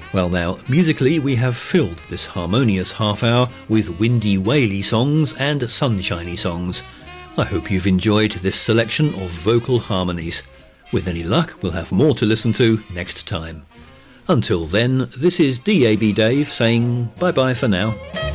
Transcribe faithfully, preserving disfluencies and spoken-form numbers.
Well now, musically we have filled this harmonious half hour with windy whaley songs and sunshiny songs. I hope you've enjoyed this selection of vocal harmonies. With any luck, we'll have more to listen to next time. Until then, this is D A B Dave saying bye bye for now.